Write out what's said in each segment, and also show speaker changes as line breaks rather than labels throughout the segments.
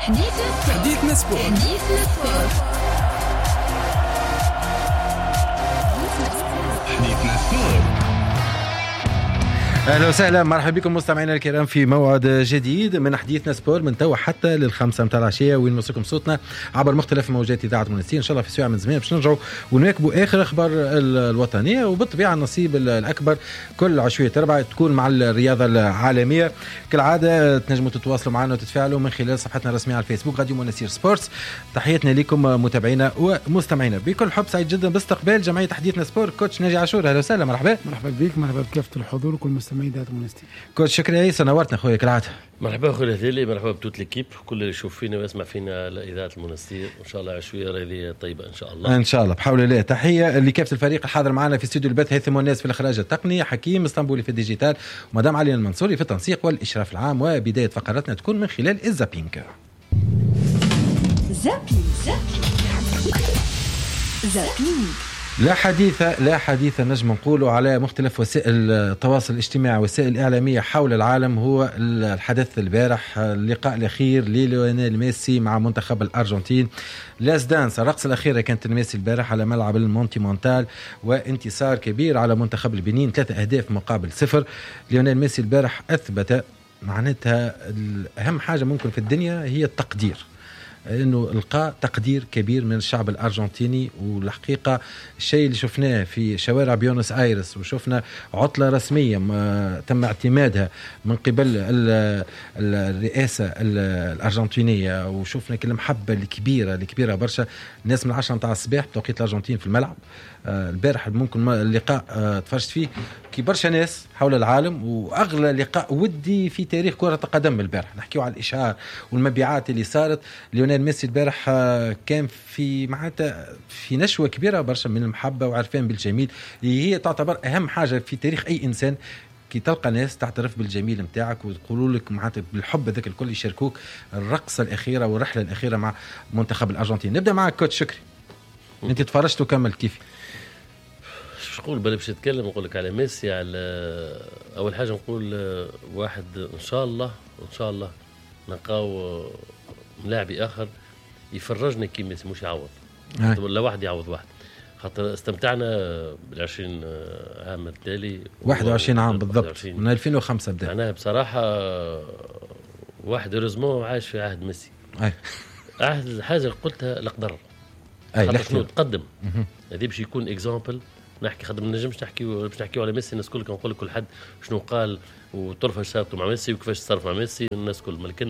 حديثنا سبورت.
اهلا وسهلا، مرحبا بكم مستمعينا الكرام في موعد جديد من حديثنا سبور من توا حتى لل5 متاع العشيه، وين نوصلكم صوتنا عبر مختلف موجات اذاعه منستير. ان شاء الله في ساعه من زمان باش نرجعوا ونواكبوا اخر اخبار الوطنيه، وبالطبيعه النصيب الاكبر كل عشوائيه تربع تكون مع الرياضه العالميه. كالعاده تنجموا تتواصلوا معنا وتتفاعلوا من خلال صفحتنا الرسميه على الفيسبوك راديو منستير سبورتس. تحياتنا لكم متابعينا ومستمعينا بكل حب. سعيد جدا باستقبال جمعيه حديثنا سبور كوتش ناجي عاشور. اهلا وسهلا، مرحبا
بك، مرحبا بكافه الحضور وكل مستمعين ذات منستير.
كوتش شكرا عيسى، نورتنا خويا كالعاده.
مرحبا خويا هذيلي، مرحبا بتوت ليكيب، كل اللي يشوف فينا ويسمع فينا على اذاعه المنستير. ان شاء الله عشويه رياضيه طيبه ان شاء الله.
ان شاء الله بحول الله. تحيه لكافه الفريق الحاضر معنا في استوديو البث، هيثم والناس في الاخراج التقني، حكيم اسطنبولي في الديجيتال، ومدام علي المنصوري في التنسيق والاشراف العام. وبدايه فقرتنا تكون من خلال الزابينج. زابينج لا حديث نجم نقوله على مختلف وسائل التواصل الاجتماعي وسائل الإعلامية حول العالم هو الحدث البارح، اللقاء الأخير لليونيل ميسي مع منتخب الأرجنتين. لاس دانس، الرقصة الأخيرة كانت ميسي البارح على ملعب المونتي مونتال، وانتصار كبير على منتخب البنين 3 أهداف مقابل 0. ليونيل ميسي البارح أثبت معناتها أهم حاجة ممكن في الدنيا هي التقدير، انه القى تقدير كبير من الشعب الارجنتيني. والحقيقه الشيء اللي شفناه في شوارع بيونس ايرس، وشفنا عطله رسميه تم اعتمادها من قبل الرئاسه الارجنتينيه، وشفنا كل المحبه الكبيره برشا. الناس من 10 متاع الصباح بتوقيت الارجنتين في الملعب البارح. ممكن اللقاء تفرجت فيه كي برشا ناس حول العالم، واغلى لقاء ودي في تاريخ كرة القدم البارح. نحكيو على الاشهار والمبيعات اللي صارت. ليونيل ميسي البارح كان في معناتها في نشوة كبيرة برشا من المحبة وعرفان بالجميل، اللي هي تعتبر اهم حاجة في تاريخ اي انسان، كي تلقى ناس تعترف بالجميل متاعك وتقولوا لك معناتها بالحب ذاك الكل يشاركوك الرقصة الأخيرة والرحلة الأخيرة مع منتخب الأرجنتين. نبدأ معك كوتش شكري، انت تفرجت وكمل كيف؟
شو نقول بلا باش نتكلم نقول لك على ميسي. على اول حاجه نقول واحد ان شاء الله نلقاو ملاعبي اخر يفرجنا كي ميسي، مش يعوض ولا واحد يعوض واحد. خاطر استمتعنا بال20 عام التالي،
21 عام بالضبط من 2005 بدأ.
أنا بصراحة واحد رزمو عايش في عهد ميسي. عهد حاجة قلتها القدر شنو تقدم هذه باش يكون اكزامبل. نحكي خاطر ما نجمش نحكيو على ميسي الناس كل نقول كل حد شنو قال وطرفه صارت مع ميسي وكيفاش صرف مع ميسي الناس كل، لكن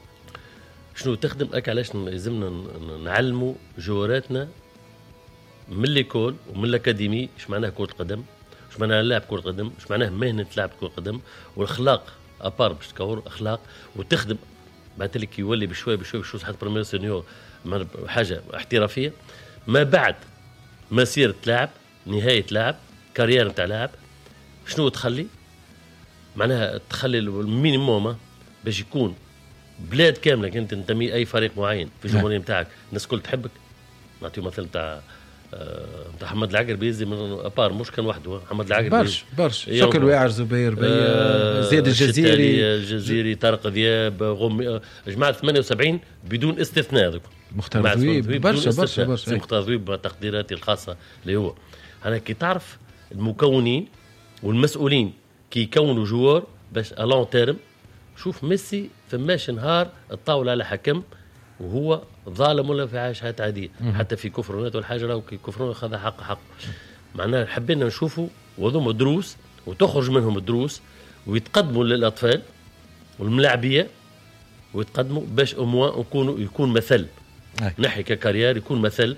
شنو تخدم أك علاش لازمنا نعلموا جواراتنا من ليكول ومن الأكاديمي ايش معناه كرة قدم، ايش معناه لاعب كرة قدم، ايش معناه مهنة لاعب كرة قدم، والاخلاق ابار باش تكور اخلاق وتخدم بعد لك يولي بشوي حتى بريمير سينيور حاجة احترافية. ما بعد مسيرة لاعب، نهاية لاعب، كارير نتاع لاعب، شنو تخلي معناها تخلي المينيموم باش يكون بلاد كاملة كنت تنتمي أي فريق معين في الجمهورية نتاعك الناس كل تحبك. نعطيو مثل نتاع محمد العقربي من أبار مش كان وحده، محمد العقربي
برش شكل واعر زبير زياد
الجزيري طارق ذياب غم جماعة 78 بدون استثناء ذوك
مختار ذويب برشا
مختار ذويب بتقديراتي الخاصة اللي هو أنا كي تعرف المكونين والمسؤولين كي يكونوا جوار باش ألون تيرم. شوف ميسي فماش نهار الطاولة على حكم وهو ظالم ولا في حاجات عادية حتى في كفرونات والحاجة راهو كي كفرون خذ حق معناها حبينا نشوفوا وضم دروس وتخرج منهم الدروس ويتقدموا للأطفال والملاعبية ويتقدموا باش يكون مثل نحي ككارير يكون مثل.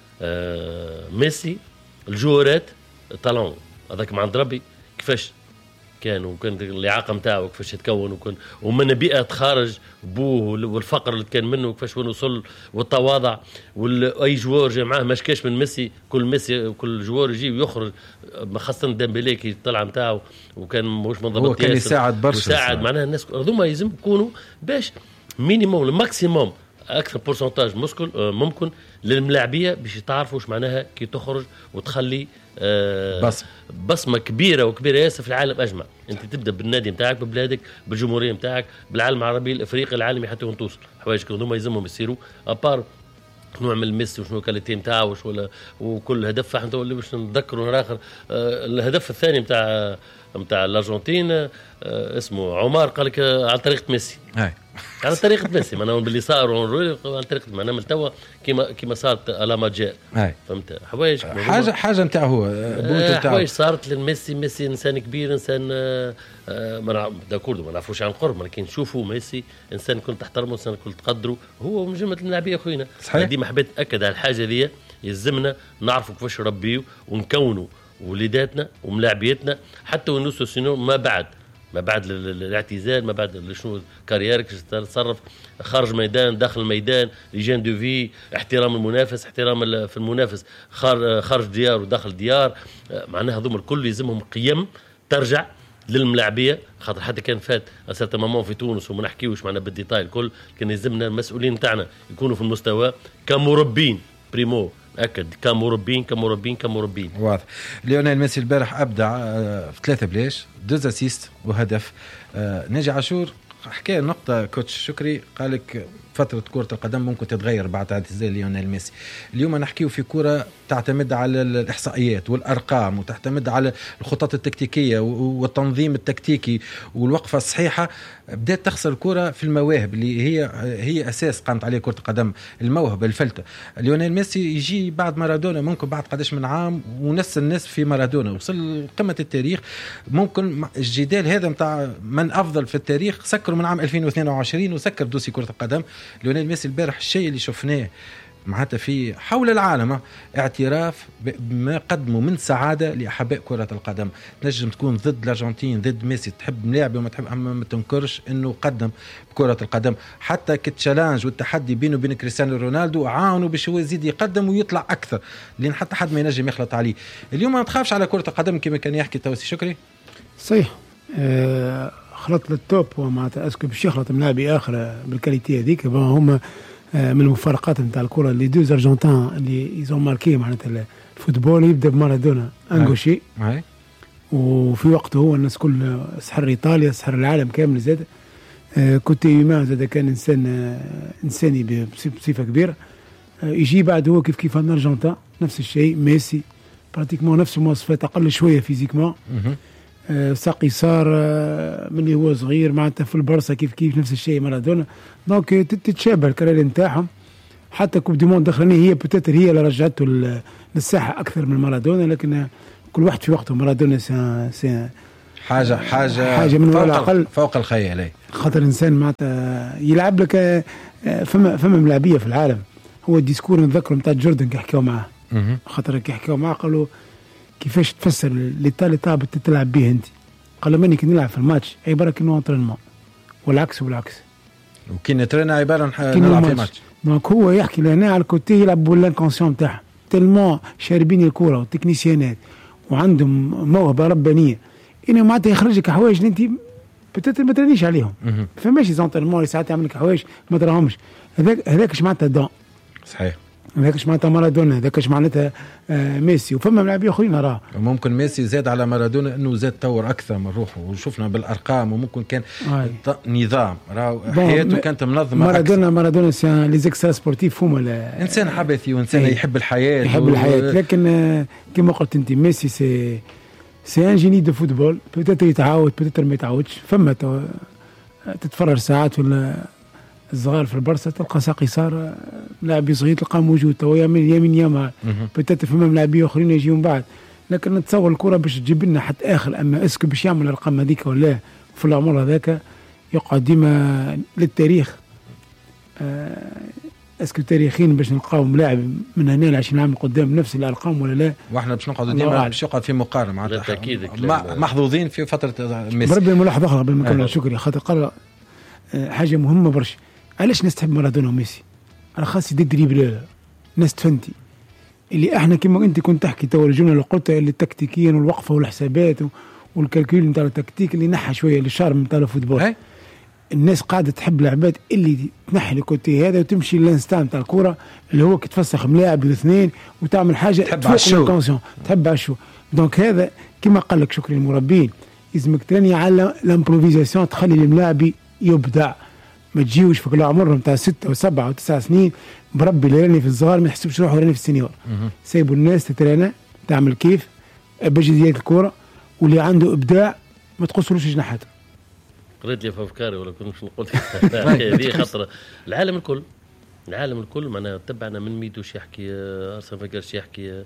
ميسي الجوارات طالون هذاك مع ربي كيفاش كان الإعاقة متاعه كيفاش تكون ومن بيئة خارج بوه والفقر اللي كان منه كيفاش وصل والتواضع واي جوار جاء معاه مشكاش من ميسي كل جوار يجي ويخرج خاصة ديمبلي كي طلع متاعه وكان مش منضبط
هو كان يساعد برشا
معناها الناس هذوما يلزم يكونوا باش مينيموم الماكسيموم اكثر بورسنتاج ممكن للملاعبيه باش تعرفوا واش معناها كي تخرج وتخلي بصمه كبيره ياسر في العالم اجمع. انت تبدا بالنادي نتاعك، ببلادك، بالجمهوريه نتاعك، بالعالم العربي الافريقي العالمي، حتى وين توصل. حوايج هذوما يلزمهم يصيروا ابار شنو عمل ميسي وشنو الكاليتي نتاعو وش ولا وكل هدف. احنا اللي باش نذكروا اخر الهدف الثاني نتاع الارجنتين اسمه عمر قال لك على طريقه ميسي. على طريقه ميسي معناها باللي صار على طريقه معناها من توا كيما صارت الاما جاء. فهمت حوايج
حاجه نتاع هو
حوايج صارت ميسي انسان كبير، انسان ما نعرفوش عن قرب، ولكن نشوفوا ميسي انسان كنت تحترمه، انسان كنت تقدره، هو من جمله اللاعبيه خوينا. ديما حبيت اكد على الحاجه ذي، يلزمنا نعرفوا كيفاش نربيو ونكونوا وليداتنا وملاعبيتنا حتى ونوصلوا سينو ما بعد الاعتزال، ما بعد شنو كاريرك تتصرف خارج ميدان داخل الميدان، ليجين دو في، احترام المنافس، احترام في المنافس خارج ديار وداخل ديار. معناها هذوما الكل يلزمهم قيم ترجع للملاعبيه، خاطر حتى كان فات اسات مامون في تونس وما نحكيوش معنا بالديتاي الكل، كان يلزمنا المسؤولين تاعنا يكونوا في المستوى كمربين بريمو، أكد كمربين.
واضح. ليونيل ميسي البارح أبدع في 3 بلاش، 2 أسيست وهدف. ناجي عاشور حكى نقطة كوتش شكري، قالك فترة كرة القدم ممكن تتغير بعد اعتزال ليونيل ميسي. اليوم نحكيه في كرة تعتمد على الإحصائيات والأرقام، وتعتمد على الخطط التكتيكية والتنظيم التكتيكي والوقفة الصحيحة. بدأت تخسر الكرة في المواهب اللي هي أساس قامت عليه كرة القدم، الموهبة الفلتة. ليونيل ميسي يجي بعد مارادونا، ممكن بعد قداش من عام ونفس الناس في مارادونا وصل قمة التاريخ. ممكن الجدال هذا متاع من أفضل في التاريخ سكر من عام 2022 وسكر دوسي كرة القدم. ليونيل ميسي البارح الشيء اللي شفناه معناتها في حول العالم اعتراف بما قدموا من سعادة لأحباء كرة القدم. تنجم تكون ضد الأرجنتين ضد ميسي، تحب ملاعبي وما تحب، أما ما تنكرش إنه قدم بكرة القدم. حتى كتشالنج والتحدي بينه وبين كريستيانو رونالدو عاونوا باش هو يزيد يقدم ويطلع أكثر، لأن حتى حد ما ينجم يخلط عليه. اليوم ما تخافش على كرة القدم كما كان يحكي توسي شكري.
صحيح خلط للتوب ومعناتها اسكو باش يخلط ملاعبي اخر بالكاليتي هذيك. هم من المفارقات نتاع الكره اللي 2 أرجنتين اللي يزون ماركي معناتها الفوتبول يبدا بمارادونا انغوشي، وفي وقته هو الناس كل سحر ايطاليا سحر العالم كامل زاد. كنت يوما زاد كان انساني بصفه كبيره. يجي بعد هو كيف الارجنتين نفس الشيء، ميسي براتيكمون نفس المواصفات، اقل شويه فيزيكمون. ساقي صار من اللي هو صغير معناتها في البرصة كيف نفس الشيء مارادونا. دونك تتشابه الكارير نتاعهم. حتى كوب دي موند دخلني هي بتاتر هي اللي رجعته للساحة أكثر من مارادونا، لكن كل واحد في وقته. مارادونا حاجة من ولا أقل
فوق الخيال.
خاطر إنسان معناتها يلعب لك فما ملاعبية في العالم. هو الديسكور نذكره نتاع جوردن كيحكيو معاه، خاطر كيحكيو معاه قالوا كيفاش تفسر للتالي تلعب به انت؟ قال ماني كي نلعب في الماتش عباره كأنه انترينمون، والعكس
وكي نترينا عباره نلعب في ماتش.
دونك هو يحكي لهنا على الكوتي يلعب بالانكونسيون تاعهم، تلمون شاربين الكره والتكنيسيانات وعندهم موهبه ربانيه، انه معناتها يخرجك حوايج اللي انت بتاتر ما ترينيش عليهم. فماشي زونترينمون ساعات يعمل لك حوايج ما تراهمش. هذاك معناتها دون
صحيح،
هذاكش معناتها مارادونا، هذاكش معناتها ميسي. وفما ملاعبيه اخرين راه
ممكن ميسي زاد على مارادونا انه زاد طور اكثر من روحه، وشفنا بالارقام، وممكن كان نظام راه حياته كانت منظمه.
مارادونا سي لي زيكسترا سبورتيف هما
انسان حبثي وانسان يحب الحياه
لكن كما قلت انت ميسي سي ان جيني دو فوتبول. بوتيتر يتعاود بوتيتر ما يتعاودش. فما تتفرج ساعات ولا الصغار في البرصة تلقى ساقي صار لاعبي صغير تلقاه موجود تو يمين يمال. بتاتر فما لاعبين اخرين يجيون بعد، لكن نتصور الكره باش تجيب لنا حتى اخر. اما اسكو باش يعمل الارقام هذيك ولا في العمر هذاك يقعد ديما للتاريخ. اسكو تاريخيا باش نلقاو ملاعب من هنا ل 20 عام قدام نفس الارقام ولا لا؟
واحنا باش نقعدوا ديما باش يقعد في مقارنه مع محظوظين في فتره ميسي.
بربي ملاحظه اخرى قبل ما نكمل شكري، خاطر قال حاجه مهمه برشا. علاش ناس تحب مارادونا وميسي؟ على خاص يدي دريبل ناس تفنتي اللي احنا كما انت كنت تحكي تو الجمله اللي قلتها اللي تكتيكيا والوقفه والحسابات والكالكول نتاع التكتيك اللي نحى شويه للشارم نتاع الفوتبول. الناس قاعده تحب لعبات اللي تنحي الكوتي هذا وتمشي للانستان تاع الكوره اللي هو كتفسخ ملاعب واثنين وتعمل حاجه
تحب عشو
تحب عشو. دونك هذا كما قال لك شكري المربين لازمك ترني على الامبروفيزاسيون، تخلي الملاعب يبدع، ما تجيوش في كل عمرهم تاع 6 و7 و9 سنين بربي اللي راني في الصغار ما يحسبش روحه راني في السنيور. سيبوا الناس تترينا تعمل كيف بجديات الكوره، واللي عنده ابداع ما تقصروش جناحاته.
قريت لي في افكاري ولا كنت شنو قلت هذه خاطر العالم الكل معناها تبعنا من ميدوش يحكي ارسنال فينجر يحكي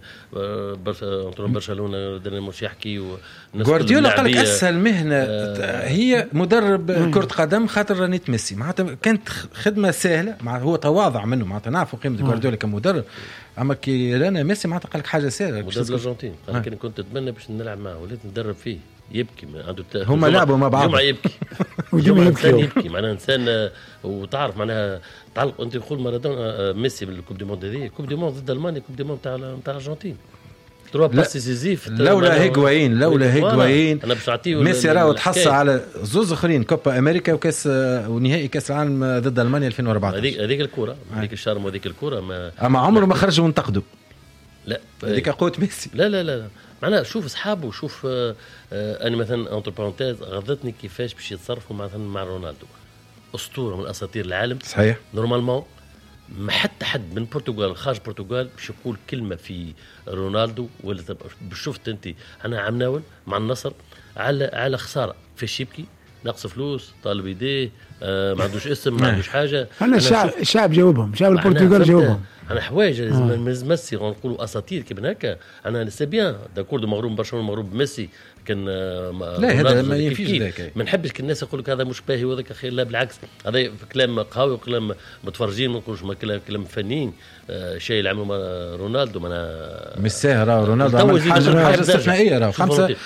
برشلونه مش يحكي
غوارديولا قال لك اسهل مهنه هي مدرب كره قدم خاطر راني ميسي معناتها كانت خدمه سهله، هو تواضع منه معناتها نعرفوا قيمه غوارديولا كمدرب، اما كي رانا ميسي معناتها قال لك حاجه سهله.
مدرب الارجنتين انا كنت اتمنى باش نلعب معه وليت ندرب فيه يبكي عنده
هما لعبوا مع بعض
جمعه يبكي وجمعه انسان يبكي معناها انسان وتعرف معناها تعلق. انت تقول مارادونا ميسي بالكوب دي موند هذه كوب دي موند ضد المانيا كوب دي موند تاع الارجنتين تروح باسي سيزيف
لولا هيغوايين انا باش نعطيه ميسي راهو تحصل على زوز اخرين كوبا امريكا وكاس ونهائي كاس العالم ضد المانيا 2014.
هذيك الكره هذيك الشارم وهذيك الكره
اما عمره ما خرج ونتقدوا
لا
هذيك قوه ميسي.
لا معناها شوف اصحابه شوف انا مثلا انتر بارونتيز غضتني كيفاش باش يتصرفوا مثلا مع رونالدو اسطوره من اساطير العالم
صحيح.
نورمالمون ما حتى حد من البرتغال خارج البرتغال باش يقول كلمه في رونالدو ولا شفت انت انا عم مع النصر على خساره فاش يبكي نقص فلوس طالب يديه ما عندوش اسم ما عندوش حاجه.
انا الشعب جاوبهم شعب البرتغال جاوبهم
انا حوايج لازم ميسي نقولوا اساطير كيما هكا. انا سي بيان داكورد مغروم برشلونه مغروم بميسي كان
لا هذا ما ينفيش ذاك
ما نحبش الناس يقول لك هذا مش باهي وهذاك خير. لا بالعكس هذا كلام قوي وكلام متفرجين ما نقولوش كلام فنيين. شيء اللي عمله رونالدو مش
ساهر رونالدو عمل حاجه استثنائيه راه 5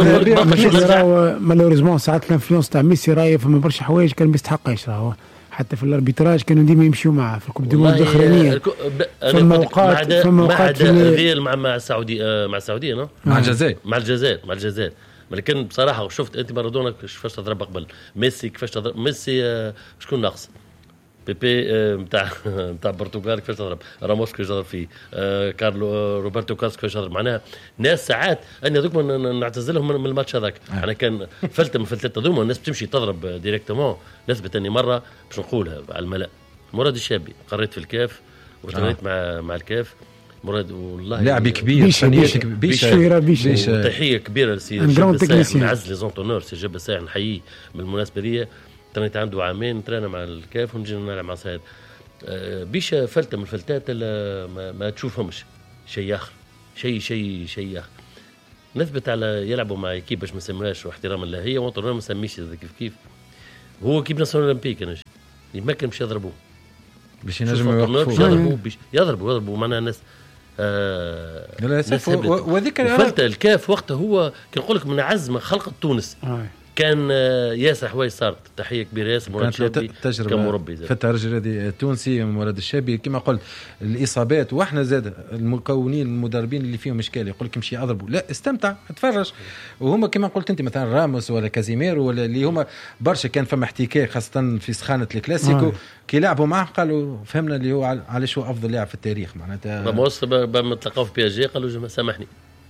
مالوريزمون ساعات الانفلونس تاع ميسي راهي فما برشا حوايج كان بيستحقش راهو حتى في الاربيتراج كانوا ديما يمشيو معه في الكوب دي موند الاخرانيه فما اوقات
الريال مع السعوديه مع السعوديه
مع
الجزائر لكن بصراحه شفت انت مارادونا كيفاش تضرب قبل ميسي كيفاش تضرب ميسي شكون ناقص بيبي نتاع البرتغال كيفاش تضرب راموس كيفاش تضرب فيه كارلو روبرتو كارلوس كيفاش تضرب معناها ناس ساعات انا هذوك نعتزلهم من الماتش هذاك. انا كان فلته من فلتات هذوما الناس بتمشي تضرب ديريكتومون. نثبت اني مره باش نقولها على الملأ مراد الشابي قريت في الكاف وتغنيت مع الكاف مراد والله
لاعب كبير
بيش تحيه كبيره لسي معز لي زونتونور سي جاب الساعه نحييه بالمناسبه دي. تريت عنده عامين ترانا مع الكاف ونجي نلعب مع صياد بيش فلته من الفلتات ما تشوفهمش شيء اخر شيء اخر. نثبت على يلعبوا مع ايكيب باش ما نسميهاش واحتراما لها هي وانت ما نسميش كيف هو كيف ناسيونال اولمبيك انا يمكن باش يضربوه
باش ينجموا
يضربوا معناها الناس
وذيك
فلته الكاف وقتها هو كنقول لك من اعز ما خلقت تونس كان ياسر حوايج صارت. تحيه كبيره ياسر مراد الشابي كمربي
في الترجي التونسي مراد الشابي كما قلت الاصابات واحنا زاد المكونين المدربين اللي فيهم اشكال يقول لك امشي اضربوا لا استمتع اتفرج. وهما كما قلت انت مثلا راموس ولا كازيميرو ولا اللي هما برشا كان فما احتكاك خاصه في سخانه الكلاسيكو كي لعبوا معه قالوا فهمنا اللي هو علاش هو افضل لاعب في التاريخ معناتها.
راموس لما تلقاو في بي اس جي قالوا سامحني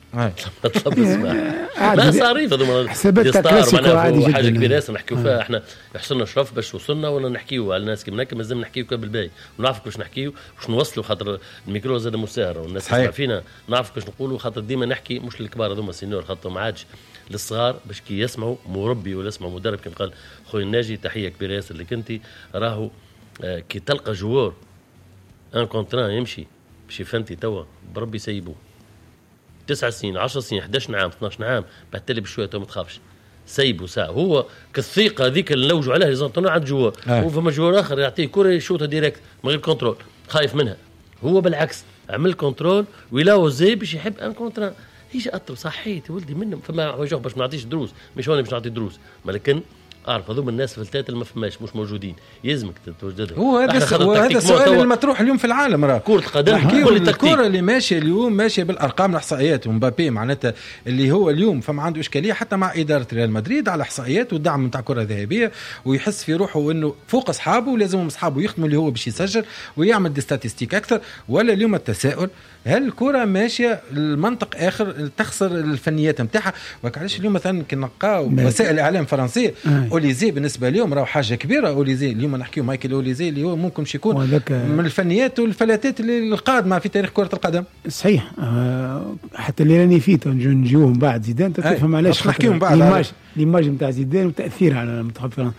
لا صاريف هذوما يستار حاجه كبيره ياسر نحكيو فيها. احنا حصلنا شرف باش وصلنا ولا نحكيو على الناس كيما هكا مازال نحكيو بالباهي ونعرفوا كيفاش نحكيو واش نوصلوا خاطر الميكرو زاد مساهر والناس تسمع فينا نعرفوا كيفاش نقولوا خاطر ديما نحكي مش للكبار هذوما سينيور خاطر ما عادش للصغار باش كي يسمعوا مربي ولا يسمعوا مدرب كما قال خويا الناجي. تحيه كبيره ياسر اللي كنتي راهو كي تلقى جوار ان كونتران يمشي باش فهمتي توا بربي سيبوه 9 سنين 10 سنين 11 عام 12 عام بعد تلي بشويه تو ما تخافش سيبوا ساعه هو كالثقه هذيك اللي نلوجوا عليها لازم عند جوار هو فما جوار اخر يعطيه كره يشوطها ديريكت من غير كنترول خايف منها. هو بالعكس عمل كنترول ويلاو زي باش يحب ان كونترا يجي اطلب صحيت ولدي منهم فما وجهه باش ما نعطيش دروس مش هوني باش نعطي دروس ولكن اعرف هذوم الناس فلتات اللي ما فماش مش موجودين يلزمك توجدهم.
هو هذا السؤال المطروح اليوم في العالم. راه
كرة قدم
الكرة اللي ماشيه اليوم ماشيه بالارقام الاحصائيات. ومبابي معناتها اللي هو اليوم فما عنده اشكاليه حتى مع اداره ريال مدريد على احصائيات والدعم نتاع كرة ذهبيه، ويحس في روحه انه فوق اصحابه ولازم اصحابه يخدموا اللي هو باش يسجل ويعمل دي ستاتستيك اكثر. ولا اليوم التساؤل هل الكرة ماشيه المنطق اخر تخسر الفنيات نتاعها؟ وعلاش اليوم مثلا كي نلقاو وسائل الاعلام الفرنسيه اوليزي بالنسبه لهم راهو حاجه كبيره. اوليزي اليوم نحكيو مايكل اوليزي اللي هو ممكن يكون من الفنيات والفلاتات القادمه في تاريخ كره القدم.
صحيح. حتى اللي راني فيه نجيوهم بعد زيدان تفهم علاش
نحكيهم بعد
ليماج نتاع زيدان وتاثير على المنتخب الفرنسي.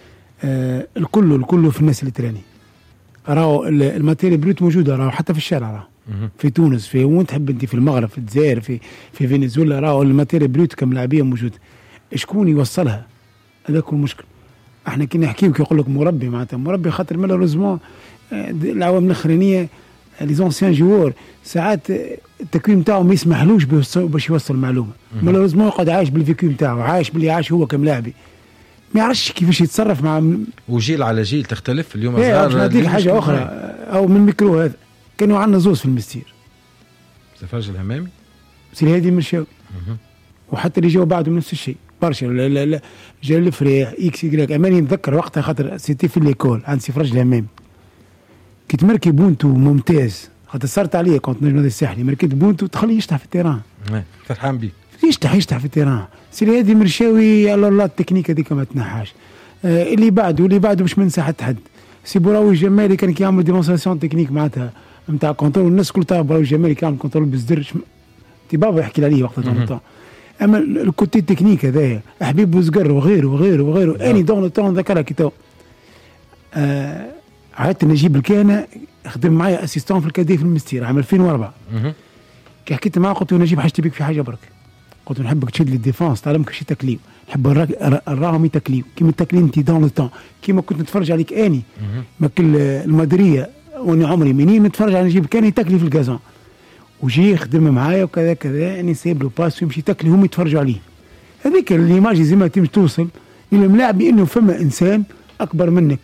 الكل في الناس اللي تراني راهو الماتيريال بروت موجوده راهو حتى في الشارع راهو في تونس في وين تحب انت في المغرب في الجزائر في فنزويلا راهو الماتيريال بروت كم لاعبيه موجود. شكون يوصلها؟ هذاك المشكل. احنا كي نحكيو كي يقول لك مربي معناتها مربي خاطر مالوريزمون العوامل الاخرانيه لي زونسيان جوور ساعات التكوين نتاعو ما يسمحلوش باش يوصل معلومه. مالوريزمون يقعد عايش بالفيكيو نتاعو عايش باللي عاش هو كم لاعبي ما يعرفش كيفاش يتصرف مع
وجيل على جيل تختلف. اليوم
صغار حاجه اخرى او من الميكرو هذا كانوا عندنا زوز في المستير
سفاج الهمامي
سي هادي مرشاوي وحتى اللي جاوا بعده نفس الشيء برشا. لا جا الفريح اكس يقراك اماني نتذكر وقتها خاطر سيتي في ليكول عند سي فرج الهمامي كي تمركي بونتو ممتاز خاطر صارت عليا كنت نجم الساحلي مركيت بونتو تخليه يشطح في التيران
فرحان بيه
يشطح في التيران. سي هادي مرشاوي الله التكنيك هذيك ما تنحاش. اللي بعده باش ما ننسى حد. سي بوراوي الجمالي كان كيعمل ديمونستراسيون تكنيك معناتها نتاع كونترول الناس كل تاع بوراوي الجمالي كيعمل كونترول بالزدر تي بابا يحكي عليه وقتها. اما الكوتي التكنيك هذايا حبيب بوزقر وغيره اني دون طون ذكرها كي تو عادت نجيب الكهنه خدم معايا اسيستون في الكادي في المستير عام 2004. كي حكيت معاه قلت له نجيب حاجتي بك في حاجه برك قلت له نحبك تشد لي الديفونس تعلمك شي تكليم نحب الراهم تكليم كيما التكليم انت دون طون كيما كنت نتفرج عليك اني ما كل المدريه واني عمري منين نتفرج على نجيب كان يتكلي في الكازون وجي يخدم معايا وكذا كذا اني سيب له باس ويمشي تاكلي هم يتفرجوا عليه. هذيك الليماج زي ما تمشي توصل الى ملاعب انه فما انسان اكبر منك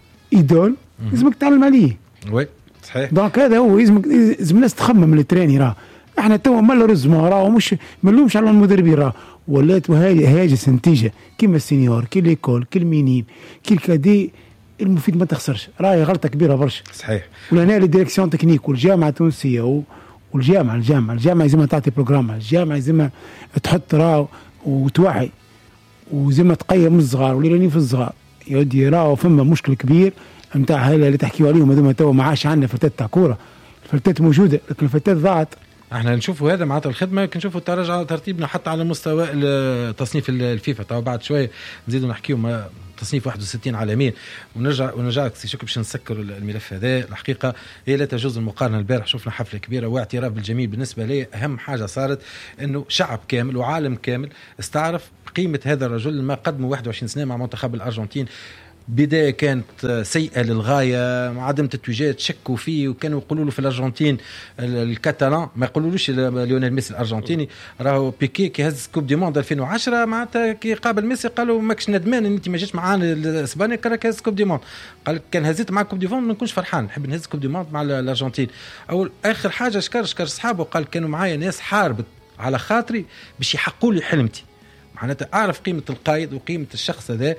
ايدول لازمك تعلم عليه.
وي صحيح.
دونك هذا هو لازم الناس تخمم التراني راه احنا تو مالوريزمون راه مش ملومش على المدربين راه ولات هاجس نتيجه كيما السينيور كي ليكول كي المينيم كي الكادي المفيد ما تخسرش راهي غلطه كبيره برشا.
صحيح.
ولهنا الديريكسيون تكنيك والجامعه التونسيه والجامعه زي ما تعطي بروجرام الجامعه زي ما تحط راهو وتوعي وزي ما تقيم الصغار واللي راني في الصغار يودي راهو فما مشكل كبير نتاع هلا اللي تحكيوا عليهم هذوما تو ما عادش عندنا فتات تاع كوره. الفتات موجوده لكن الفتات ضاعت.
احنا نشوفوا هذا معناتها الخدمه يمكن نشوفوا تراجع ترتيبنا حتى على مستوى تصنيف الفيفا. تو بعد شويه نزيدوا نحكيوا تصنيف 61 عالميا ونرجع سي شكرا باش نسكر الملف هذا. الحقيقه هي لا تجوز المقارنه. البارح شفنا حفله كبيره واعتراف بالجميل. بالنسبه لي اهم حاجه صارت انه شعب كامل وعالم كامل استعرف قيمه هذا الرجل ما قدمه 21 سنه مع منتخب الارجنتين. بداية كانت سيئة للغاية مع عدم تتويجات شكوا فيه وكانوا يقولوا له في الأرجنتين الكاتالان ما يقولولوش ليونيل ميسي الأرجنتيني راهو بيكي كي هز كوب دي موند 2010 معناتها كي قابل ميسي قالوا ماكش ندمان ان انت ما جيتش معانا لاسبانيا كراك هز كوب دي موند. قال كان هزيت مع كوب دي موند ما نكونش فرحان نحب نهز كوب دي موند مع الأرجنتين. أول آخر حاجة شكر صحابه قال كانوا معايا ناس حاربت على خاطري باش يحققوا لي حلمتي. معناتها أعرف قيمة القائد وقيمة الشخص هذا.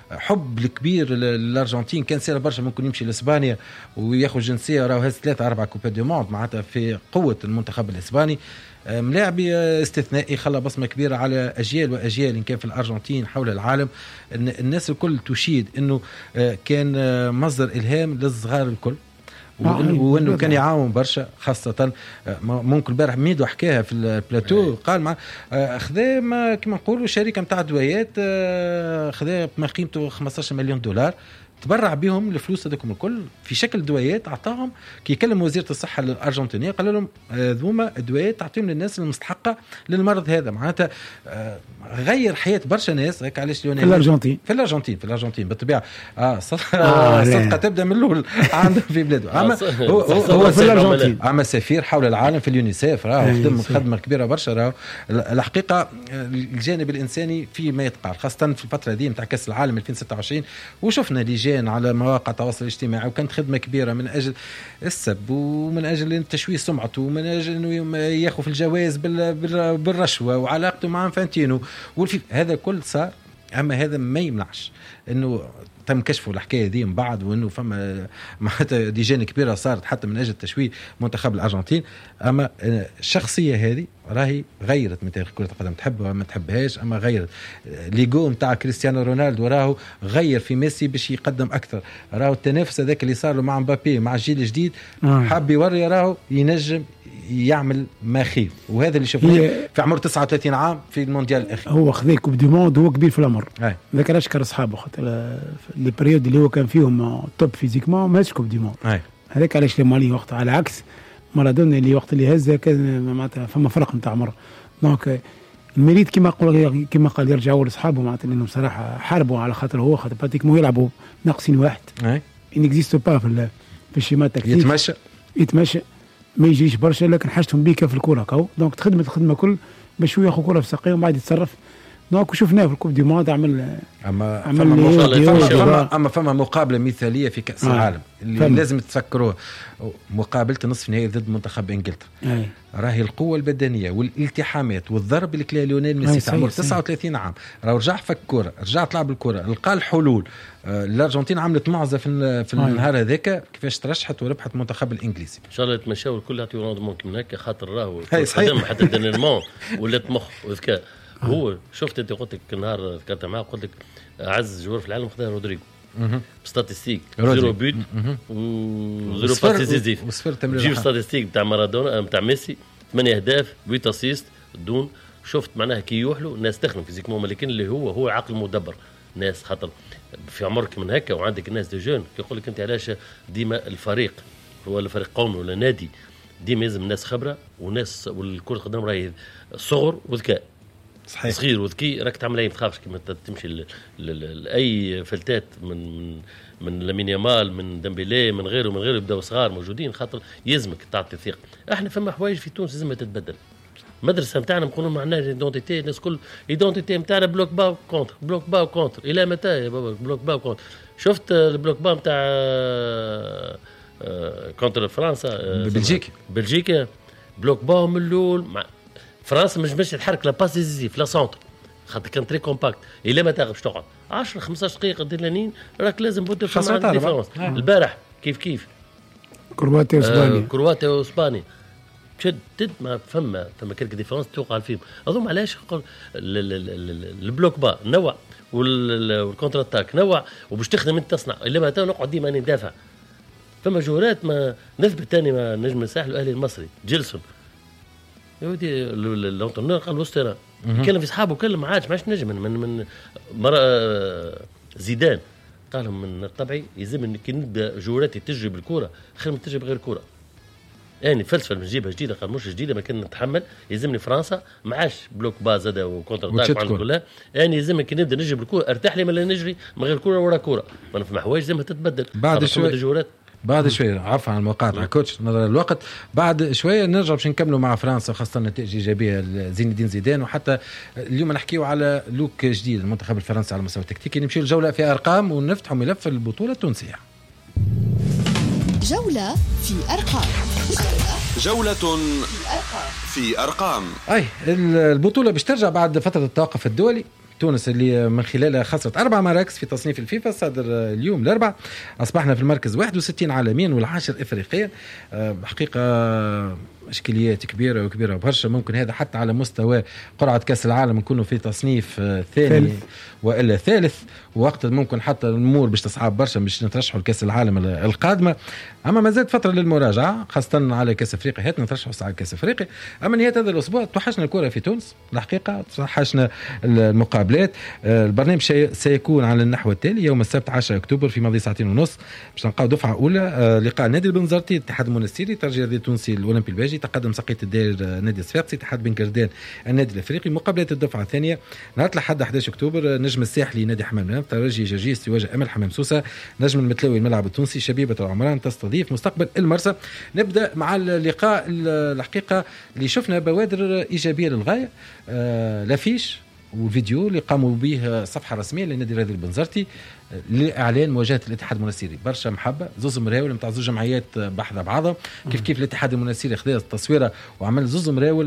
حب الكبير للأرجنتين كان سير برشا ممكن يمشي لإسبانيا وياخذ جنسية راهو هز 3-4 كوبا دي موند معناتها في قوة المنتخب الإسباني. ملاعبي استثنائي خلى بصمة كبيرة على أجيال وأجيال إن كان في الأرجنتين حول العالم. الناس الكل تشيد إنه كان مصدر إلهام للصغار الكل وانه كان يعاون برشا خاصه ممكن البارح ميدو حكاها في البلاتو قال مع خذا ما كما نقولوا شركه نتاع دوايات خذا ما قيمته $15 مليون تبرع بهم الفلوس هذوكم الكل في شكل دوايات اعطاهم. كي يكلم وزيره الصحه الارجنتينيه قال لهم ذوما الدوايات تعطيهم للناس المستحقه للمرض هذا. معناتها غير حياه برشا ناس. هيك علاش
في الارجنتين
في الارجنتين بالطبيعه صدقه تبدا من الاول عندهم في بلاده. اما هو
في الارجنتين
اما سفير حول العالم في اليونيسيف خدم خدمه كبيره برشا. الحقيقه الجانب الانساني في ما يتقال خاصه في الفتره دي نتاع كاس العالم 2026 وشفنا لجان على مواقع التواصل الاجتماعي وكانت خدمه كبيره من اجل السب ومن اجل تشويه سمعته ومن اجل انه ياخذ في الجوائز بالرشوه وعلاقته مع فانتينو هذا كل صار. اما هذا ما يمنعش انه تم كشفوا الحكايه دي من بعد وانه فما معناتها لجان كبيره صارت حتى من اجل تشويه منتخب الارجنتين. اما الشخصيه هذه راهي غيرت من تاريخ كره القدم تحبها وما تحبهاش. اما غيرت ليغو نتاع كريستيانو رونالدو راهو غير في ميسي باش يقدم اكثر. راهو التنافس هذاك اللي صار له مع مبابي مع الجيل الجديد حاب يوري راهو ينجم يعمل ما خير. وهذا اللي شفناه في عمر 39 عام في المونديال الاخير.
هو خذ كوب دي موند هو كبير في العمر. ذاك اشكر اصحابه خاطر لي بريود اللي هو كان فيهم توب فيزيكمون ما هاش كوب دي موند. هذاك علاش لهم عليه وقت على عكس مارادونا اللي وقت اللي هز كان معناتها فما فرق نتاع عمر. دونك المريد كما قال يرجعوا لاصحابه معناتها لانهم صراحه حاربوا على خاطر هو خاطر براتيكمون يلعبوا ناقصين واحد. انكزيستو با في الشيما تكتيك يتمشى ما يجيش برشا لكن حاجتهم بيك في الكره كاو. دونك تخدم الخدمه كل باش هو ياخذ كره في ساقيه ومن بعد يتصرف. دونك وشفناه في الكوب دي موند عمل
فما مقابله مثاليه في كاس العالم اللي لازم تفكروها. مقابله نصف نهائي ضد منتخب انجلترا. راهي القوه البدنيه والالتحامات والضرب اللي كلا ليونيل ميسي عمر 39 عام راه رجع فك كره رجع طلع بالكره لقى الحلول. الارجنتين عملت معزه في النهار هذاك كيفاش ترشحت وربحت المنتخب الانجليزي.
ان شاء الله يتمشاو الكل يعطيو روندمون كيما هكا خاطر راهو حتى الدينيرمون ولات مخ وذكاء. هو شفت انت قلت لك النهار ذكرت معاه قلت لك اعز جوار في العالم خذها رودريغو ستاتستيك 0 بوت و 0 باس ديزيف. جيب ستاتستيك نتاع مارادونا نتاع ميسي 8 اهداف 8 اسيست دون. شفت معناها كي يوحلوا الناس تخدم فيزيكمون لكن اللي هو عقل مدبر ناس خاطر في عمرك من هكا وعندك الناس دي جون يقول لك انت علاش ديما الفريق ولا فريق قومي ولا نادي ديما لازم ناس خبره وناس والكره قدام راهي صغر وذكاء. صحيح. صغير وذكي راك تعمل اي تخافش كيما تمشي لاي فلتات من لامين يامال من ديمبيلي من غيره يبداو صغار موجودين خاطر يلزمك تعطي ثقه. احنا فما حوايج في تونس لازم تتبدل. المدرسه نتاعنا نقولوا معناها ايدونتيتي الناس كل ايدونتيتي نتاعنا بلوك با كونتر بلوك با كونتر الى متى يا بابا بلوك با كونتر. شفت البلوك با نتاع كونتر فرنسا بلجيكا بلوك با من الاول فرنسا مش تتحرك لا باس ديزيف لا سونتر خاطر كان تري كومباكت. الا ما تغبش تقعد 10 15 دقيقه ديلانين راك لازم بده في الديفونس. البارح كيف كرواتيا واسبانيا شدد ما فما كلك ديفونس توقع فيهم. اظن علاش البلوك با نوع والكونتر اتاك نوع وباش تخدم انت تصنع. الا ما نقعد ديما ندافع. فما جولات ما نثبت ثاني ما نجم الساحل الاهلي المصري جيلسون يودي الانترنور قال وسطنا يكلم في اصحابه كلم ما عادش نجم من مرة زيدان قال من طبعي يلزم كي نبدا جولاتي تجري بالكره خير من تجري بغير كره. يعني فلسفه نجيبها جديده قال مش جديده ما كان نتحمل يلزمني فرنسا ما عادش بلوك باز هذا وكونتر اتاك عندك كلها. يعني يلزم كي نبدا نجري بالكره ارتاح لي من نجري من غير كره ورا كره. ما نفهم حوايج لازم تتبدل
بعد شويه. عفوا عن المقاطعه كوتش نظر الوقت. بعد شويه نرجع باش نكملوا مع فرنسا خاصه نتائج ايجابيه لزين الدين زيدان. وحتى اليوم نحكيوا على لوك جديد المنتخب الفرنسي على المستوى التكتيكي. نمشي الجوله في ارقام ونفتحوا ملف البطوله التونسيه.
جوله في ارقام.
جوله في ارقام.
البطوله باش ترجع بعد فتره التوقف الدولي. تونس اللي من خلالها خسرت 4 مراكز في تصنيف الفيفا صادر اليوم أصبحنا في المركز 61 عالميا والعاشر إفريقيا. حقيقة اشكاليات كبيره برشا. ممكن هذا حتى على مستوى قرعه كاس العالم نكونوا في تصنيف ثاني والا ثالث، وقت ممكن حتى الامور باش تصعب برشا باش نترشحوا لكاس العالم القادمه. اما ما زالت فتره للمراجعه خاصه على كاس افريقيا، هات نترشحوا على كاس افريقيا. اما نهايه هذا الاسبوع توحشنا الكره في تونس الحقيقه، توحشنا المقابلات. البرنامج سيكون على النحو التالي: يوم السبت 10 اكتوبر في ماضي ساعتين ونص باش نلقاو دفعه اولى. لقاء نادي البنزرتي الاتحاد المنستيري، ترجي الرياضي التونسي الاولمبي الباجي، تقدم سقية الدير نادي الصفاقسي، اتحاد بن كردان النادي الافريقي. مقابلات الدفعه الثانيه نهار الاحد 11 اكتوبر: نجم الساحلي نادي حمام نام، ترجي جرجيس يواجه امل حمام سوسه، نجم المتلوي الملعب التونسي، شبيبه العمران تستضيف مستقبل المرسى. نبدا مع اللقاء الحقيقه اللي شفنا بوادر ايجابيه للغايه. لافيش والفيديو اللي قاموا به صفحه رسميه للنادي الرياضي البنزرتي لاعلان مواجهه الاتحاد المنستيري. برشا محبه، زوز مراول نتاع زوج جمعيات بحذا بعضها، كيف الاتحاد المنستيري خذا التصويره وعمل زوز مراول،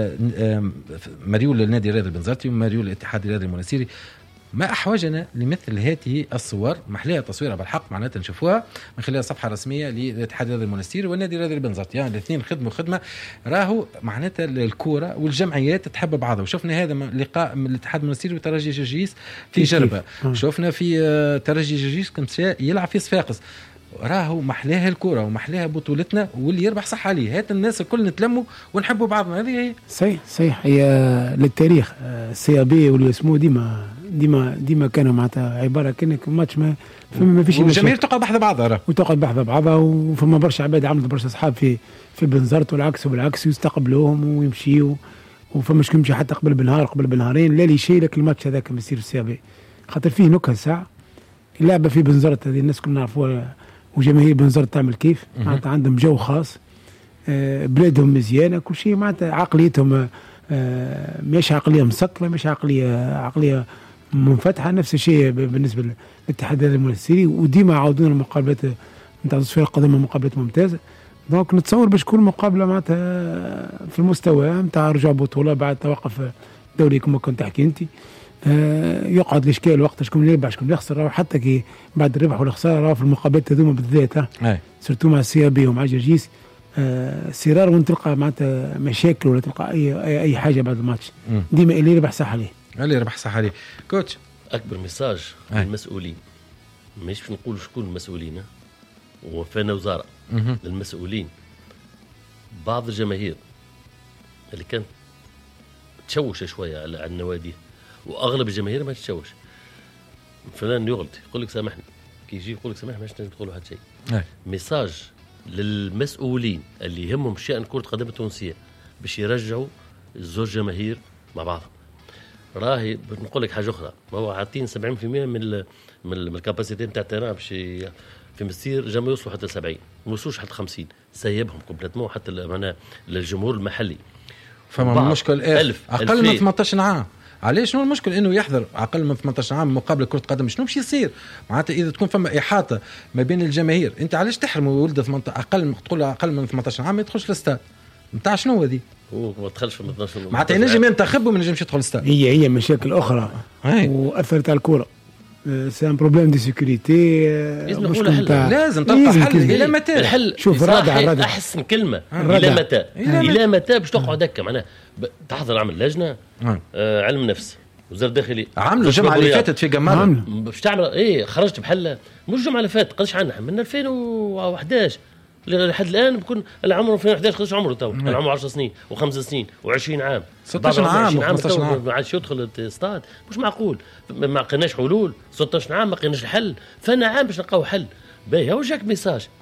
مريول للنادي الرياضي البنزرتي ومريول للاتحاد الرياضي المنستيري. ما أحوجنا لمثل هذه الصور، محلية تصويرها بالحق معناتها نشوفوها من خلال صفحة رسمية للاتحاد الرياضي المنستيري والنادي الرياضي البنزرتي، يعني الاثنين خدموا خدمة. راهو معناتها الكورة والجمعيات تحب بعضها. وشفنا هذا لقاء من الاتحاد المنستيري وترجي جرجيس في جربة، شفنا في ترجي جرجيس كنت يلعب في صفاقس. راهو محلاها الكرة ومحلاها بطولتنا، واللي يربح صح عليه. هات الناس الكل نتلموا ونحبوا بعضنا. هذه هي
صحيح هي للتاريخ. السي بي واللي اسمه ديما كانوا معناتها عباره كأنك ماتش ما فيش.
الجماهير تقعد بحذا بعضها
وفما برشا عباد عملت برشا اصحاب في بنزرت والعكس يستقبلوهم ويمشيوا. وفما شكون يمشي حتى قبل بنهارين لا لي شيء لك الماتش هذاك يصير في السي بي، خاطر فيه نكهه ساعه اللعبه في بنزرت هذه الناس كلنا نعرفوها. وجماهير بنزرت تعمل كيف معناتها عندهم جو خاص، بلادهم مزيانه، كل شيء معناتها عقليتهم مش عقليه مسكره، مش عقليه منفتحه. نفس الشيء بالنسبه للاتحاد المنستيري، وديما عاودون المقابلات نتاع الصفير القادمه مقابلات ممتازه. دونك نتصور باش تكون مقابله معناتها في المستوى نتاع رجوع بطوله بعد توقف دوري كما كنت تحكي انت. يقعد الاشكال وقت شكون يربح شكون يخسر، حتى كي بعد الربح والخساره في المقابلات هذوما بالذات سيرتو مع السي بي ومع جرجيس سرار، وانت تلقى معناتها مشاكل ولا تلقى اي حاجه بعد الماتش. ديما اللي يربح صح عليه.
كوتش
اكبر ميساج للمسؤولين، مش نقول شكون المسؤولين، وفانا وزاره للمسؤولين. بعض الجماهير اللي كانت تشوش شويه على النوادي، واغلب الجماهير ما تتشوش. فلان يغلط يقول لك سامحني، كي يجي يقول لك سامحني مش لازم تقول له حد شيء. ميساج للمسؤولين اللي يهمهم شأن كرة القدم التونسية باش يرجعوا الزوج جماهير مع بعض. راهي بنقول لك حاجه اخرى، ما هو عاطين 70% من الكاباسيتي نتاع التيران باش في مستير جم يوصلوا حتى 70، ما يوصلوش حتى 50، سيبهم كومبليتمون حتى معناها للجمهور المحلي.
فما مشكل اقل من 18 عام. علاش شنو المشكل انه يحضر اقل من 18 عام مقابله كره قدم؟ شنو باش يصير معناتها اذا تكون فما احاطه ما بين الجماهير؟ انت علاش تحرم ولد اقل تقول اقل من 18 عام ما يدخلش الاستاد نتاع شنو هذه؟
هو ما دخلش في 18
معناتها ينجم ينتخب وما ينجمش يدخل الاستاد.
هي مشاكل اخرى واثرت على الكره. سي ان بروبليم دي سيكوريتي.
لازم تلقى حل. الى متى؟
الحل شوف الردع احسن كلمه الى متى باش تقعد هكا معناها تحضر عمل لجنه علم نفس وزاره الداخليه
عملوا الجمعه اللي فاتت في جمال
باش تعمل خرجت بحل مش الجمعه اللي فاتت قداش عندنا من 2011 لحد الان بكون العمر في 11 قداش عمره تو العمر 10 سنين و5 سنين و20 عام
16 عام 15 عام
ما عادش يدخل الاستاد. مش معقول، ما لقيناش حلول. 16 عام ما لقيناش الحل، فانا عام باش نلقاو حل. باهي هو جاك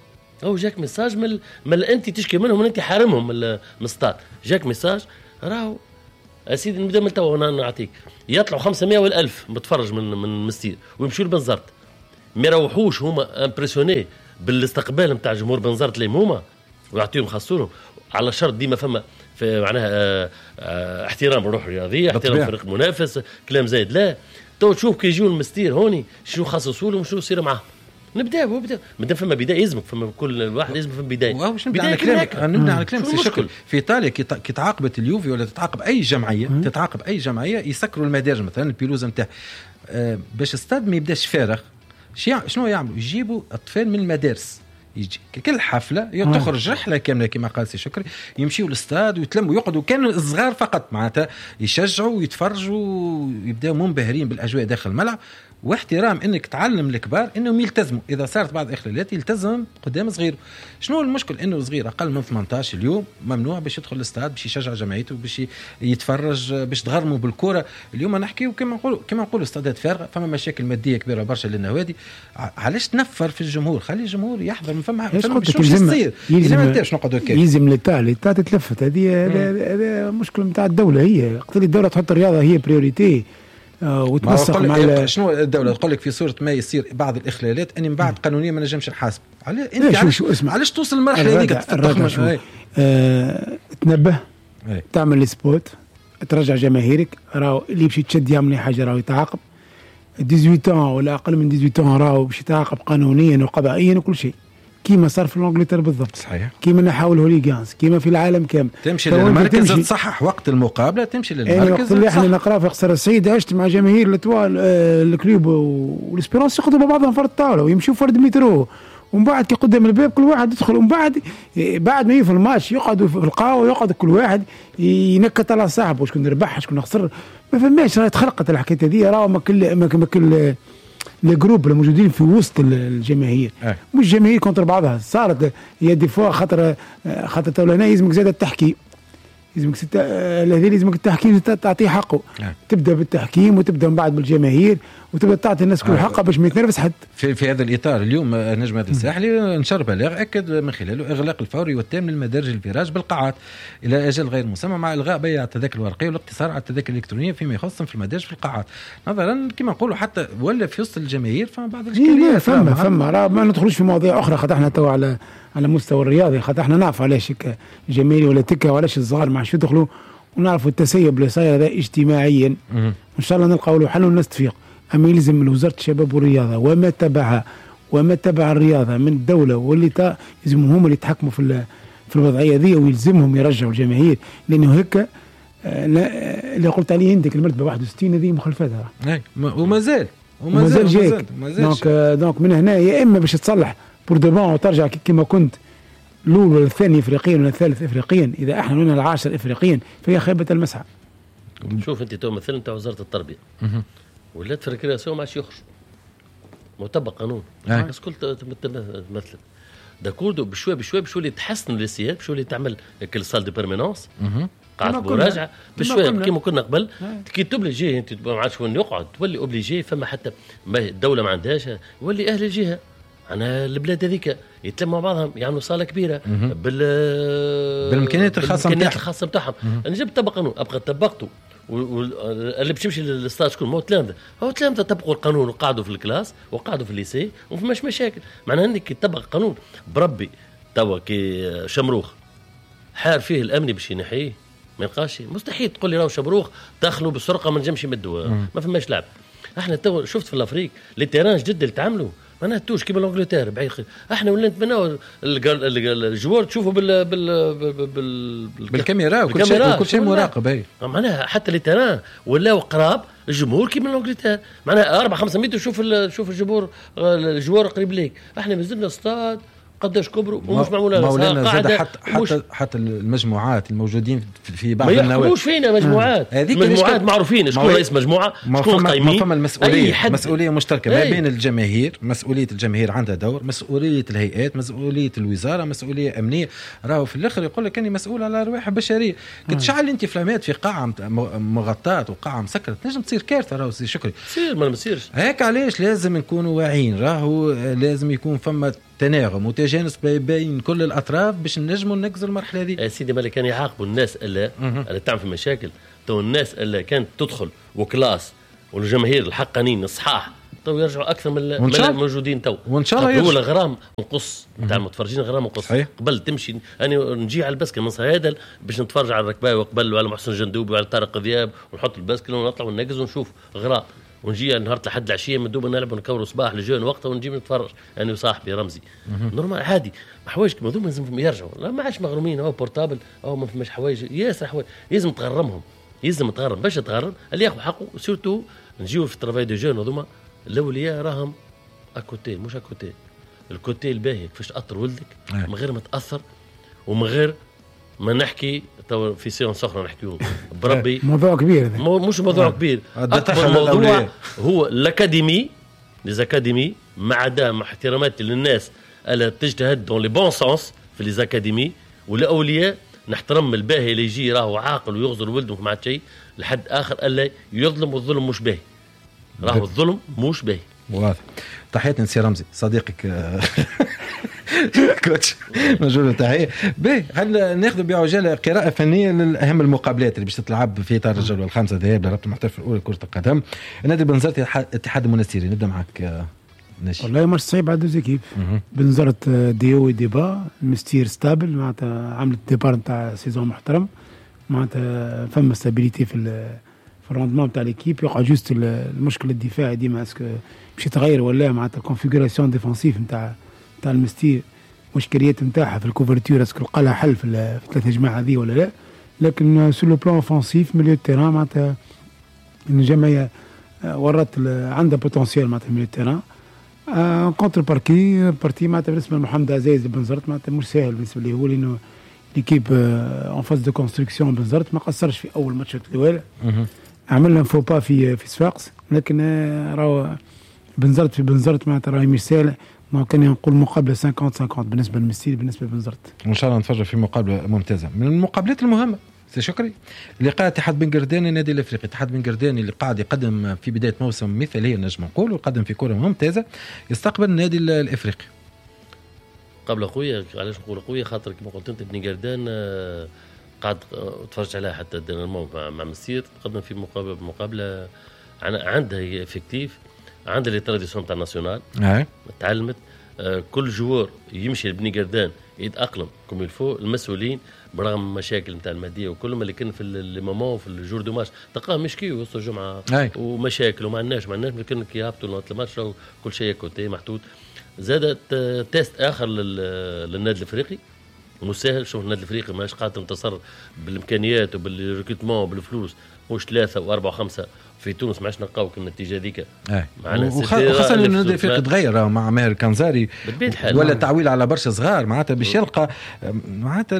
ميساج من انت تشكي منهم انت حارمهم من الاستاد. جاك ميساج راهو اسيدي نبدا من تو نعطيك يطلعوا 500 وال1000 متفرج من مستير ويمشوا لبنزرت، ما يروحوش هما امبرسيوني بالاستقبال نتاع جمهور بنزرت ليهم هما ويعطيهم خاصونهم على شرط ديما فما في معناها احترام الروح الرياضيه، احترام فريق منافس، كلام زايد. لا تو تشوف كي يجوا المستير هوني شنو خصصوا لهم شنو يصير معاهم. نبداو مادام فما بدايه يلزمك فما كل واحد لازم فما بدايه.
واش نبدا على كلامك نبدا على كلامك في شكل في ايطاليا كي تعاقبت اليوفي ولا تتعاقب اي جمعيه يسكروا المدارج مثلا البيلوزه نتاع باش استاد ما يبداش فارغ. شنو يعملوا؟ يجيبوا اطفال من المدارس يجي كل حفله تخرج رحله كامله كما قال سي شكري، يمشيوا للاستاد ويتلموا ويقعدوا كان الصغار فقط معناتها يشجعوا ويتفرجوا ويبداوا منبهرين بالاجواء داخل الملعب، واحترام انك تعلم الكبار انهم يلتزموا، اذا صارت بعض الاخلالات يلتزم قدام صغير. شنو المشكل انه صغير اقل من 18 اليوم ممنوع باش يدخل الاستاد باش يشجع جمعيته باش يتفرج باش تغرموا بالكره. اليوم نحكيو كما نقولوا استادات فارغه، فما مشاكل ماديه كبيره برشا للنوادي، علاش تنفر في الجمهور؟ خلي الجمهور يحضر من فما شو يصير
يلزم لتا تتلفت. هذه مشكله نتاع الدوله، هي قلت لي الدوله تحط الرياضه هي بريوريتي وتنسق مع
شنو الدوله تقول لك في صوره ما يصير بعض الاخلالات اني من بعد قانونيا ما نجمش نحاسب عليه. انت علاش توصل المرحله هذيك
تنبه تعمل السبوت ترجع جماهيرك، راهو اللي يمشي تشد يعمل حاجه راهو يتعاقب 18 ولا اقل من 18 راهو باش يتعاقب قانونيا وقضائيا وكل شيء كيما صار في انجلترا بالضبط.
صحيح.
كيما نحاول هوليغانز كيما في العالم كامل.
تمشي للمركز تصحح وقت المقابله، تمشي للمركز.
وقت اللي احنا نقرا في قصر السعيد عشت مع جماهير الاتوال الكلوب والاسبيرونس ياخذوا بعضهم فرد الطاوله ويمشوا فرد مترو، ومن بعد كي قدام الباب كل واحد يدخل، ومن بعد ما يفهم الماتش يقعدوا في القهوه يقعد كل واحد ينكت على صاحبه شكون ربح شكون خسر. ما فماش، راهي تخلقت الحكايه هذه. راهو ما كل الجروب الموجودين في وسط الجماهير مش جماهير كونتر بعضها. صارت هي ديفوا خاطر تولنا يلزمك زاد التحكيم، يلزمك الذي لازمك التحكيم تعطيه حقه. تبدا بالتحكيم وتبدا من بعد بالجماهير وتبدا تعطي الناس كل حقها باش ما يتنرفز حد.
في هذا الاطار اليوم نجم هذا الساحلي نشر بلاغ اكد من خلاله اغلاق الفوري والتام للمدارج الفراج بالقاعات الى اجل غير مسمى، مع الغاء بيع التذاكر الورقيه والاقتصار على التذاكر الالكترونيه فيما يخص في المدارج في القاعات، نظرا كما نقولوا حتى ولا في وسط الجماهير فما بعض الاشكاليات.
فما راه ما ندخلوش في مواضيع اخرى، خاطر احنا تو على مستوى الرياضي، خاطر احنا نعرف علاش جماهيري ولا تكه وعلاش الصغار ما عادش يدخلوا، ونعرفوا التسيب اللي صاير هذا اجتماعيا ان شاء الله نلقاو له حل والناس تفيق. اما يلزم من وزاره الشباب والرياضه وما تبع الرياضه من الدوله واللي يلزمهم هم اللي يتحكموا في الوضعيه ذي، ويلزمهم يرجعوا الجماهير، لانه هيك اللي قلت عليه عندك المرتبه 61 هذه مخالفتها
وما زال
جايك. دونك من هنا يا اما باش تصلح بور دوبون وترجع كما كنت الاول ولا الثاني افريقيا ولا الثالث افريقيا، اذا احنا من العاشر افريقيا فهي خيبه المسعى.
شوف انت تو مثلا انت وزاره التربيه ولات في الريكرياسيون ما عادش يخرج مطبق قانون بس كل مثلا داكوردو بشوي اللي تحسن السياد بشوي اللي تعمل الصال دي بيرمينونس قاعد مراجعه بشوي كيما كنا قبل كي توبليجي انت ما عادش وين يقعد تولي اوبليجي، فما حتى الدوله ما عندهاش، يولي اهل الجهه انا البلاد هذيك يتلموا بعضهم يعملوا صاله كبيره
بالامكانيات الخاصه
نتاعهم. انا جبت طبق قانون ابقى طبقته اللي باش يمشي للستاج كل ما هو تلامذه طبقوا القانون وقعدوا في الكلاس وقعدوا في الليسي ومفماش مشاكل. معناها انك تطبق القانون بربي توا كي شمروخ حار فيه الامني باش ينحيه ما يلقاش، مستحيل تقول لي راهو شمروخ دخلوا بالسرقه ما نجمش يمدوا ما فماش لعب. احنا تو شفت في الافريق لي تيران جدد اللي تعملوا ما نهتوش كيما الانجلترا بعيد. احنا ولا نتمناو الجوار تشوفوا
بالكاميرا وكل شيء مراقب.
معناها حتى لي تيران ولاو قراب الجمهور كيما الانجلترا، معناها 4-5 متر شوف الجوار قريب ليك. احنا مازلنا استاد قداش كبروا ومش معموله
قاعده حتى المجموعات الموجودين في بعض النوادي
ما يخرجوش فينا مجموعات مجموعات معروفين شكون رئيس مجموعه شكون قايمين.
فما مسؤوليه مشتركه ما بين الجماهير، مسؤوليه الجماهير عندها دور، مسؤوليه الهيئات، مسؤوليه الوزاره، مسؤوليه امنيه. راهو في الاخر يقول لك اني مسؤول على ارواح بشريه. كتشعل انت فلامات في قاعه مغطاه وقاعه مسكره تنجم تصير كارثه. راهو سي شكري
تصير ما يصيرش
هيك. علاش لازم نكونوا واعيين؟ راهو لازم يكون فما تناغم وتجانس بين كل الاطراف باش نجموا ننقذوا المرحله هذه.
يا سيدي مالك كان يعاقبوا الناس اللي تعمل في مشاكل. تو الناس اللي كانت تدخل وكلاس والجماهير الحقانين الصحاح تو يرجعوا اكثر من الموجودين تو،
وان شاء الله
هو الغرام نقص تاع المتفرجين غرام نقص. قبل تمشي انا نجي على البسكل من صيادل باش نتفرج على الركباوي وقبل وعلى محسن جندوبي وعلى طارق ذياب ونحط البسكل ونطلع وننقز ونشوف غرام، ونجي نهار لحد العشيه من دوبنا نلعب ونكوروا صباح لجون وقتها ونجي نتفرج يعني وصاحبي رمزي نورمال عادي. حوايج كما دوما لازم يرجعوا، لا ما عادش مغرومين او بورتابل او ما فماش حوايج ياسر حوايج لازم تغرمهم، لازم تغرم باش تغرم اللي ياخذ حقه. سورتو نجيو في الترافاي دو جون هذوما الاولياء راهم اكوتي مش اكوتي الكوتي الباهي كيفاش تاثر ولدك من غير ما تاثر ومن غير ما نحكي في سيونس اخرى نحكيو بربي.
موضوع كبير
مش موضوع كبير. اكبر موضوع هو الاكاديمي ليزاكاديمي مع احتراماتي للناس الا تجتهد دون لي بون سونس في ليزاكاديمي، والاولياء نحترم الباهي اللي يجي راهو عاقل ويغزر ولده مع شيء لحد اخر الا يظلم، والظلم مش باهي، راهو الظلم مش باهي.
واضح. تحياتي نسي رمزي صديقك كوتش مجهول تحية. باهي خلينا ناخذ بعجاله قراءة فنية لأهم المقابلات اللي باش تتلعب في إطار الجولة الخامسة ذهاب لرابطة المحترف الأولى لكرة القدم. نادي بنزرت اتحاد المنستيري. نبدأ معك ناشي.
والله ماتش صعيب على دوز ايكيب. بنزرت ديو وديبا المستير ستابل معناتها عملت ديبار نتاع سيزون محترم، معناتها فما ستابيليتي في الروندمون نتاع ليكيب. يقع جوست المشكل الدفاعي ديما اسكو باش يتغير ولا معناتها الكونفيغوراسيون ديفونسيف نتاع المستير مشكليات نتاعها في الكوفرتور اسكو لقى لها حل في ثلاثه جماعه هذه ولا لا. لكن سو لو بلان اوفونسيف ميليو تيران معناتها الجمعيه ورات عندها بوتنسيال معناتها ميليو تيران كونتر بارتي معناتها بالنسبه لمحمد عزيز بنزرت معناتها مش سهل بالنسبه لي هو لانه ليكيب اون فاز دو كونستركسيون بنزرت ما قصرش في اول ماتش الاول، عملنا فو با في صفاقس، لكن راهو بنزرت معناتها راهي مش سهل. كان نقول مقابله 50-50 بالنسبه للمستير بالنسبه لبنزرت.
ان شاء الله نتفرج في مقابله ممتازه. من المقابلات المهمه سي شكري لقاء اتحاد بن قرداني النادي الافريقي. اتحاد بن قرداني اللي قاعد يقدم في بدايه موسم مثاليه نجم نقول، ويقدم في كره ممتازه، يستقبل النادي الافريقي.
قبل اخويا علاش نقول اخويا خاطر كما قلت انت بن قردان قاعد تفرجت عليها حتى دينامو مع مستير تقدم في مقابله عندها افكتيف، عندها لي تراديسيون تاع الناسيونال تعلمت. كل جوار يمشي لبني قردان يتاقلم كم الفو. المسؤولين برغم المشاكل نتاع الماديه وكلهم اللي كان في لي مومون في الجور دو ماتش تلقاه مشكي وسط الجمعه ومشاكل وما عندناش لكن كي يهبطوا الماتش كل شيء كوتي محدود. زادت تيست اخر للنادي الافريقي مش سهل. شوف النادي الافريقي ماش قادر ينتصر بالامكانيات وبالريكروتمون وبالفلوس، مش 3 و4 و5 في تونس ما عادش نلقاو النتيجه هذيك.
وخاصه ان النادي الافريقي تغير مع ماهر كنزاري ولا تعويل على برشا صغار معناتها باش يلقى معناتها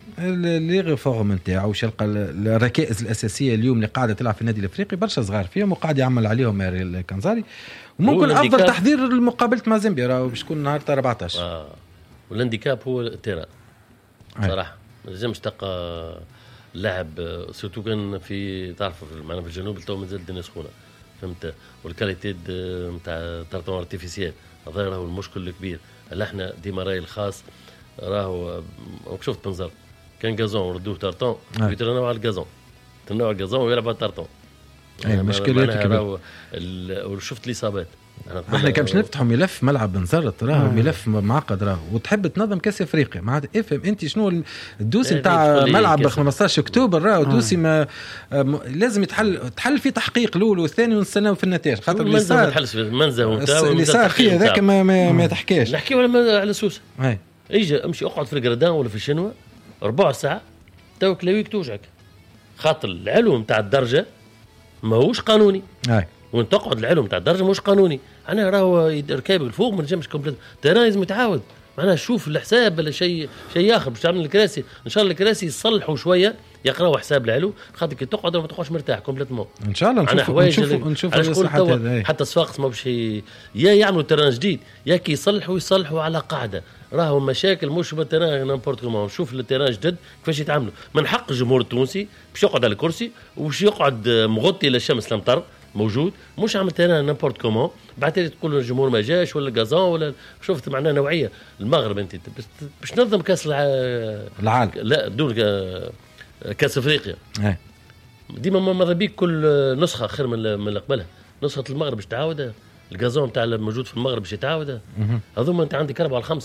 لي ريفورم نتاعو، باش يلقى الركائز الاساسيه اليوم اللي قاعده تلعب في النادي الافريقي برشا صغار فيهم وقاعد يعمل عليهم ماهر كنزاري. وممكن افضل تحضير لمقابله مع زامبيا راهو باش تكون نهار 14.
والانديكاب هو التيران صراحه ما لازمش تلقى لاعب سورتو كان في تعرف معنا في الجنوب تو مازال الدنيا سخونه فهمت، والكاليتي نتاع تارتون ارتيفيسيال هذا راهو المشكل الكبير. هلا احنا ديما راي الخاص راهو شفت بنزر كان غازون ردوه تارتون يترنوا على الغازون تنوع الغازون ويلعب على التارتون.
مشكلة كبيرة.
وشفت الإصابات
احنا كان باش نفتحوا ملف ملعب بنزرت راهو ملف معقد راهو، وتحب تنظم كاس افريقيا معناتها افهم انت شنو الدوسي نتاع ملعب 15 اكتوبر راهو دوسي ما لازم تحل في تحقيق الاول والثاني ونستناو في النتائج خاطر اللي صار اللي صار فيه هذاك ما تحكيش.
نحكي ولا على سوسه اجي امشي اقعد في القردان ولا في الشنوه ربع ساعه توك لويك توجعك خاطر العلو نتاع الدرجه ماهوش قانوني. وانت تقعد العلم تاع الدرجه مش قانوني. انا راهو ركايب الفوق ما نجمش كومبليت ترى لازم يتعاود معناها شوف الحساب ولا شيء اخر باش تعمل الكراسي ان شاء الله الكراسي يصلحوا شويه يقراوا حساب العلو خاطر كي تقعد ما تقعدش مرتاح كومبليتمون.
ان شاء الله نشوف
حتى صفاقس ما باش يا يعملوا تران جديد يا كي يصلحوا على قاعده راهو مشاكل مش بالتران نامبورت كومون. نشوف التران جدد كيفاش يتعاملوا من حق الجمهور التونسي باش يقعد على الكرسي وباش يقعد مغطي للشمس الامطار موجود مش عمل تران نامبورت كومون بعد تقول الجمهور ما جاش ولا غازون ولا شفت معناه نوعيه. المغرب انت باش ننظم كاس
العالم
لا دون كاس افريقيا ديما ماذا بيك كل نسخه خير من اللي قبلها. نسخه المغرب باش تعاود الغازون نتاع الموجود في المغرب باش يتعاود هذوما انت عندك 4 5